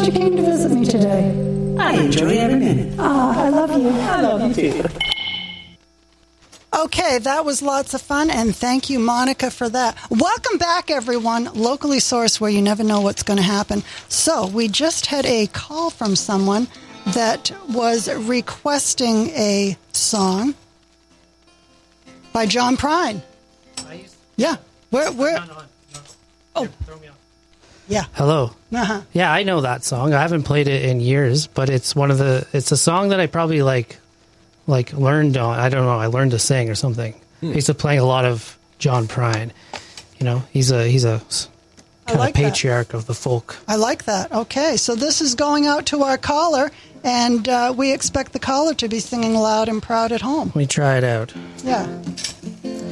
glad you came to visit me today. I enjoy every minute. I love you. I love you too. Okay, that was lots of fun, and thank you, Monica, for that. Welcome back, everyone. Locally sourced, where you never know what's going to happen. So we just had a call from someone that was requesting a song by John Prine. Yeah. Where? No. Oh. Throw me off. Yeah. Hello. Uh-huh. Yeah, I know that song. I haven't played it in years, but it's a song that I probably like learned on. I don't know. I learned to sing or something. I used to play a lot of John Prine. You know, he's a kind of patriarch of the folk. I like that. Okay, so this is going out to our caller, and we expect the caller to be singing loud and proud at home. Let me try it out. Yeah.